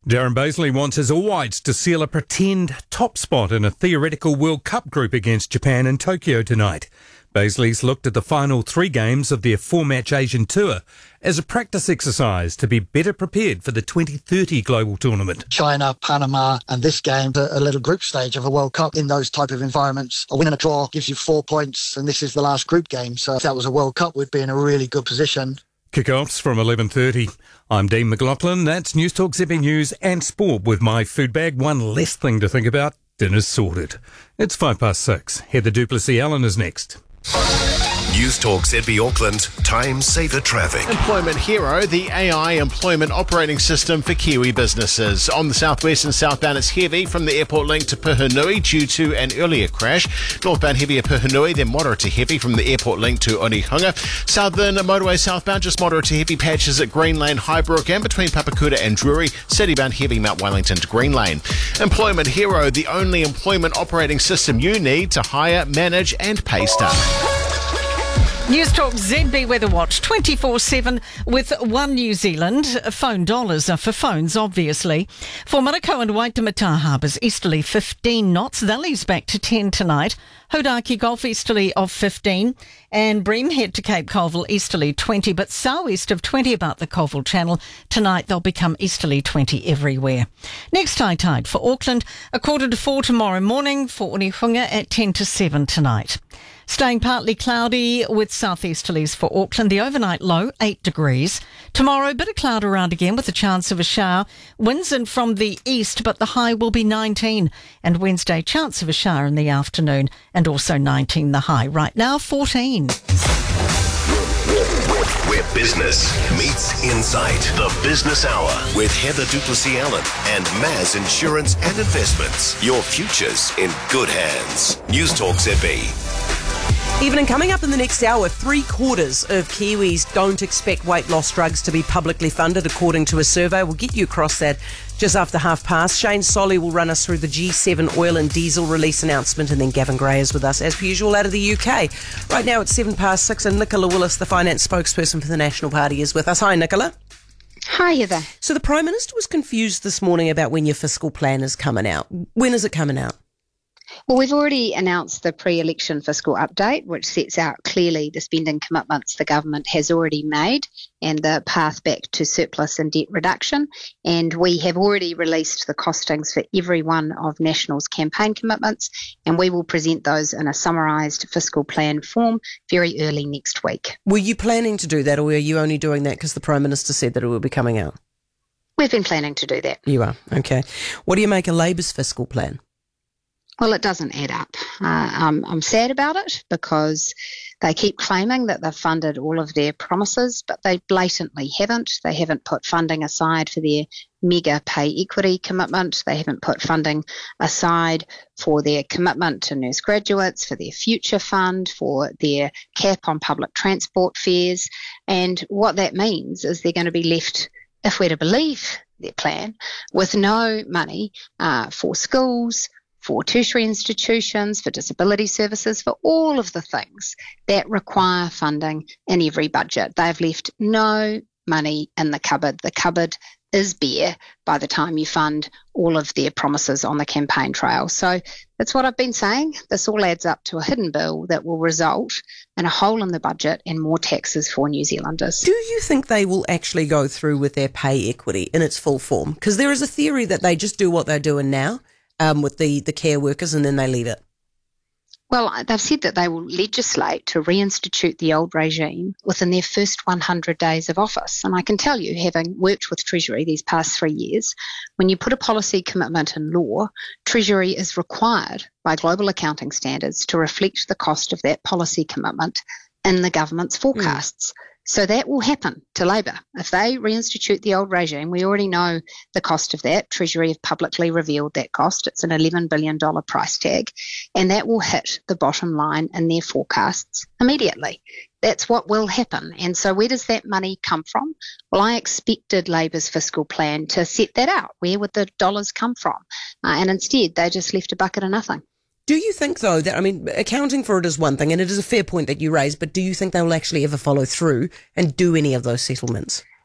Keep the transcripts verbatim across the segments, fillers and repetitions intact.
Darren Bazley wants his All Whites to seal a pretend top spot in a theoretical World Cup group against Japan in Tokyo tonight. Bazley's looked at the final three games of their four-match Asian tour as a practice exercise to be better prepared for the twenty thirty global tournament. China, Panama and this game, a little group stage of a World Cup in those type of environments. A win and a draw gives you four points and this is the last group game. So if that was a World Cup, we'd be in a really good position. Kick-offs from eleven thirty. I'm Dean McLaughlin. That's News Talk Z B News and Sport with my food bag. One less thing to think about. Dinner's sorted. It's five past six. Heather Duplessis-Allen is next. News Talk Z B Auckland, Time Saver Traffic. Employment Hero, the A I employment operating system for Kiwi businesses. On the southwest and southbound, it's heavy from the airport link to Puhonui due to an earlier crash. Northbound heavy at Puhonui, then moderate to heavy from the airport link to Onehunga. Southern motorway southbound, just moderate to heavy patches at Green Lane, Highbrook, and between Papakura and Drury. Citybound heavy Mount Wellington to Green Lane. Employment Hero, the only employment operating system you need to hire, manage, and pay staff. News Talk Z B Weather Watch twenty-four seven with One New Zealand. Phone dollars are for phones, obviously. For Manukau and Waitemata Harbours, easterly fifteen knots. They'll ease back to ten tonight. Hodaki Gulf easterly of fifteen. And Bream head to Cape Colville easterly twenty, but southeast of twenty about the Colville Channel. Tonight they'll become easterly twenty everywhere. Next high tide for Auckland, a quarter to four tomorrow morning. For Onehunga at ten to seven tonight. Staying partly cloudy with southeasterlies for Auckland. The overnight low, eight degrees. Tomorrow, bit of cloud around again with a chance of a shower. Winds in from the east, but the high will be nineteen. And Wednesday, chance of a shower in the afternoon and also nineteen the high. Right now, fourteen. Where business meets insight. The Business Hour with Heather Duplessis-Allen and Maz Insurance and Investments. Your future's in good hands. News Talk Z B. Evening coming up in the next hour, three quarters of Kiwis don't expect weight loss drugs to be publicly funded, according to a survey. We'll get you across that just after half past. Shane Solly will run us through the G seven oil and diesel release announcement, and then Gavin Gray is with us, as per usual, out of the U K. Right now it's seven past six, and Nicola Willis, the finance spokesperson for the National Party, is with us. Hi, Nicola. Hi, Heather. So the Prime Minister was confused this morning about when your fiscal plan is coming out. When is it coming out? Well, we've already announced the pre-election fiscal update, which sets out clearly the spending commitments the government has already made and the path back to surplus and debt reduction. And we have already released the costings for every one of National's campaign commitments, and we will present those in a summarised fiscal plan form very early next week. Were you planning to do that, or are you only doing that because the Prime Minister said that it will be coming out? We've been planning to do that. You are, okay. What do you make of Labour's fiscal plan? Well, it doesn't add up. Uh, I'm, I'm sad about it because they keep claiming that they've funded all of their promises, but they blatantly haven't. They haven't put funding aside for their mega pay equity commitment. They haven't put funding aside for their commitment to nurse graduates, for their future fund, for their cap on public transport fares. And what that means is they're going to be left, if we're to believe their plan, with no money uh, for schools, for tertiary institutions, for disability services, for all of the things that require funding in every budget. They've left no money in the cupboard. The cupboard is bare by the time you fund all of their promises on the campaign trail. So that's what I've been saying. This all adds up to a hidden bill that will result in a hole in the budget and more taxes for New Zealanders. Do you think they will actually go through with their pay equity in its full form? Because there is a theory that they just do what they're doing now, Um, with the, the care workers, and then they leave it. Well, they've said that they will legislate to reinstitute the old regime within their first one hundred days of office. And I can tell you, having worked with Treasury these past three years, when you put a policy commitment in law, Treasury is required by global accounting standards to reflect the cost of that policy commitment in the government's forecasts. Mm. So that will happen to Labor. If they reinstitute the old regime, we already know the cost of that. Treasury have publicly revealed that cost. It's an eleven billion dollars price tag, and that will hit the bottom line in their forecasts immediately. That's what will happen. And so where does that money come from? Well, I expected Labor's fiscal plan to set that out. Where would the dollars come from? Uh, and instead, they just left a bucket of nothing. Do you think, though, that, I mean, accounting for it is one thing, and it is a fair point that you raise, but do you think they will actually ever follow through and do any of those settlements?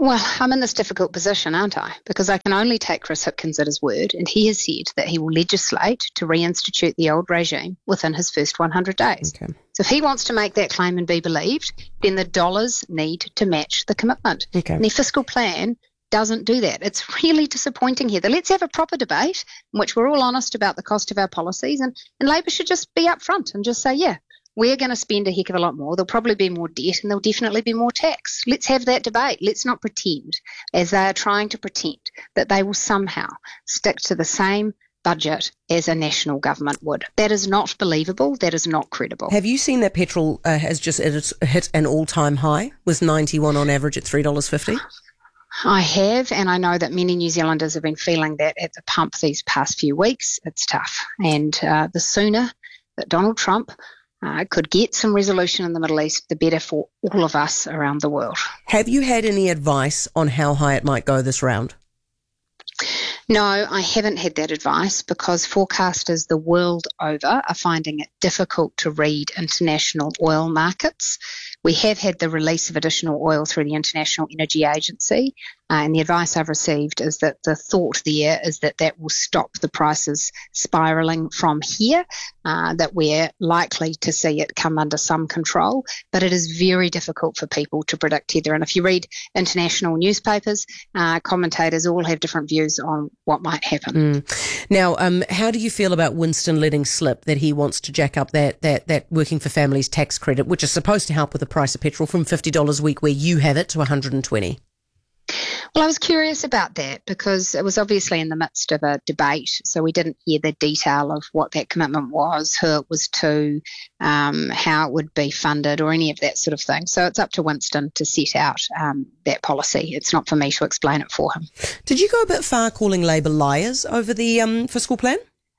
Well, I'm in this difficult position, aren't I? Because I can only take Chris Hipkins at his word, and he has said that he will legislate to reinstitute the old regime within his first one hundred days. Okay. So if he wants to make that claim and be believed, then the dollars need to match the commitment. Okay. And the fiscal plan doesn't do that. It's really disappointing here. Let's have a proper debate in which we're all honest about the cost of our policies, and, and Labor should just be upfront and just say, yeah, we're going to spend a heck of a lot more. There'll probably be more debt and there'll definitely be more tax. Let's have that debate. Let's not pretend, as they are trying to pretend, that they will somehow stick to the same budget as a national government would. That is not believable. That is not credible. Have you seen that petrol uh, has just hit, hit an all-time high, with ninety-one on average at three dollars fifty? I have, and I know that many New Zealanders have been feeling that at the pump these past few weeks. It's tough. And uh, the sooner that Donald Trump uh, could get some resolution in the Middle East, the better for all of us around the world. Have you had any advice on how high it might go this round? No, I haven't had that advice because forecasters the world over are finding it difficult to read international oil markets. We have had the release of additional oil through the International Energy Agency, uh, and the advice I've received is that the thought there is that that will stop the prices spiralling from here, uh, that we're likely to see it come under some control, but it is very difficult for people to predict either. And if you read international newspapers, uh, commentators all have different views on what might happen. Mm. Now, um, how do you feel about Winston letting slip that he wants to jack up that, that, that working for families tax credit, which is supposed to help with the price of petrol from fifty dollars a week where you have it to one hundred twenty dollars? Well, I was curious about that because it was obviously in the midst of a debate, so we didn't hear the detail of what that commitment was, who it was to, um, how it would be funded or any of that sort of thing. So it's up to Winston to set out um, that policy. It's not for me to explain it for him. Did you go a bit far calling Labor liars over the um, fiscal plan?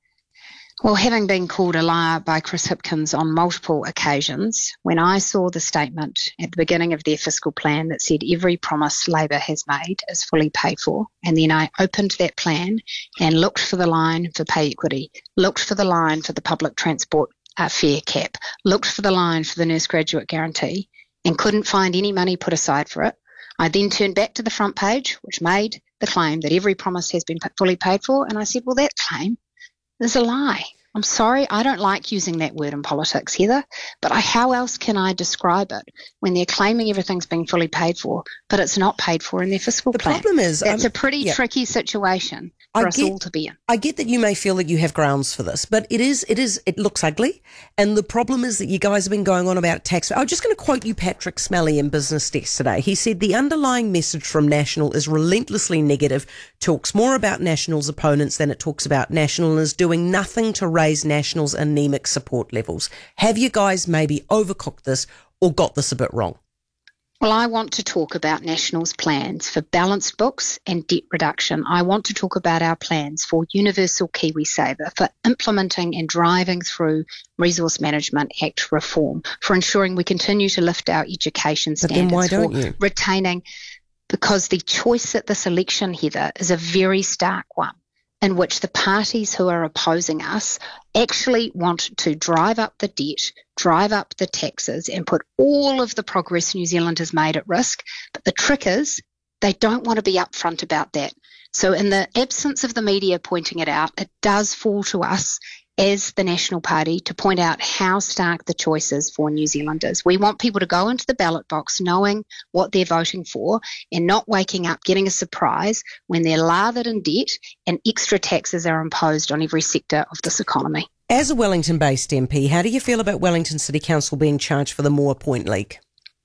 Well, having been called a liar by Chris Hipkins on multiple occasions, when I saw the statement at the beginning of their fiscal plan that said every promise Labor has made is fully paid for, and then I opened that plan and looked for the line for pay equity, looked for the line for the public transport uh, fare cap, looked for the line for the nurse graduate guarantee, and couldn't find any money put aside for it. I then turned back to the front page, which made the claim that every promise has been fully paid for, and I said, well, that claim is a lie. I'm sorry, I don't like using that word in politics, Heather, but I, how else can I describe it when they're claiming everything's being fully paid for, but it's not paid for in their fiscal the plan? The problem is... That's um, a pretty yeah. tricky situation for I us get, all to be in. I get that you may feel that you have grounds for this, but it is, it is, it looks ugly. And the problem is that you guys have been going on about tax. I'm just going to quote you Patrick Smelly in Business Desk today. He said, the underlying message from National is relentlessly negative, talks more about National's opponents than it talks about National, and is doing nothing to raise National's anemic support levels. Have you guys maybe overcooked this or got this a bit wrong? Well, I want to talk about National's plans for balanced books and debt reduction. I want to talk about our plans for Universal KiwiSaver, for implementing and driving through Resource Management Act reform, for ensuring we continue to lift our education standards, but then why don't for you? retaining, because the choice at this election, Heather, is a very stark one, in which the parties who are opposing us actually want to drive up the debt, drive up the taxes, and put all of the progress New Zealand has made at risk. But the trick is they don't want to be upfront about that. So in the absence of the media pointing it out, it does fall to us as the National Party to point out how stark the choice is for New Zealanders. We want people to go into the ballot box knowing what they're voting for and not waking up getting a surprise when they're lathered in debt and extra taxes are imposed on every sector of this economy. As a Wellington-based M P, how do you feel about Wellington City Council being charged for the Moore Point leak?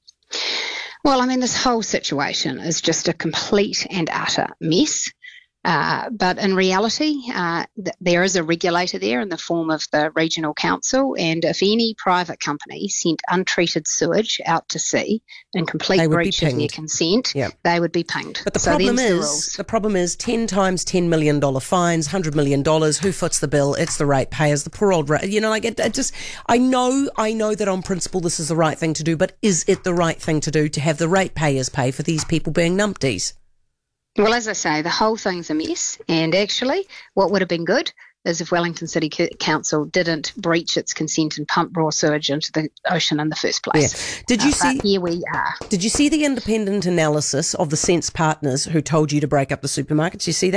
Well, I mean, this whole situation is just a complete and utter mess. Uh, but in reality, uh, th- there is a regulator there in the form of the Regional Council, and if any private company sent untreated sewage out to sea in complete breach of their consent, yep. they would be pinged. But the so problem is, the, the problem is ten times ten million dollars fines, one hundred million dollars. Who foots the bill? It's the ratepayers, the poor old, ra- you know, like it, it just, I know, I know that on principle this is the right thing to do, but is it the right thing to do to have the ratepayers pay for these people being numpties? Well, as I say, the whole thing's a mess, and actually what would have been good is if Wellington City Council didn't breach its consent and pump raw sewage into the ocean in the first place. Yeah. Did you uh, see? But here we are. Did you see the independent analysis of the Sense partners who told you to break up the supermarkets? You see that?